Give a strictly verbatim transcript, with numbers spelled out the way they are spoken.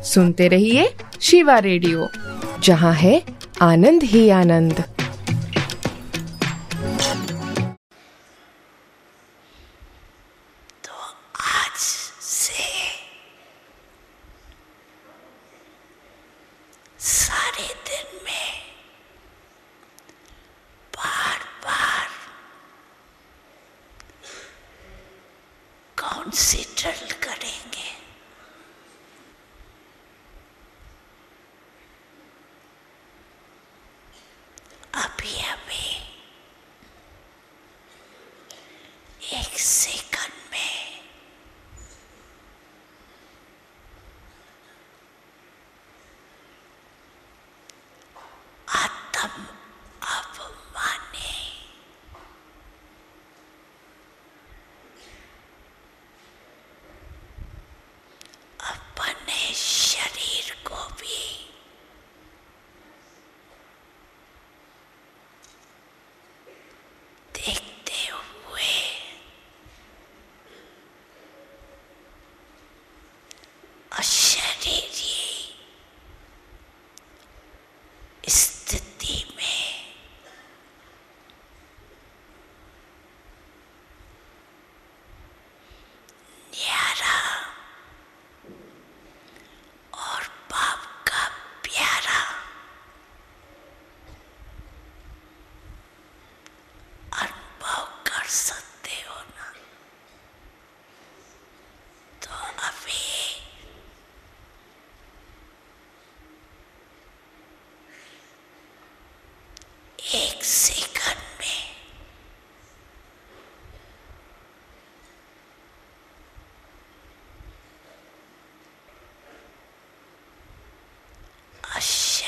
सुनते रहिए शिवा रेडियो, जहाँ है आनंद ही आनंद। कंसिडर करेंगे। अभी अभी एक सेकंड में आत्म अभिमानी अपने शरीर को भी देखते हुए अशरीरी स्थिति में न्यारा और बाप का प्यारा अनुभव कर सकते हो ना। तो अभी एक से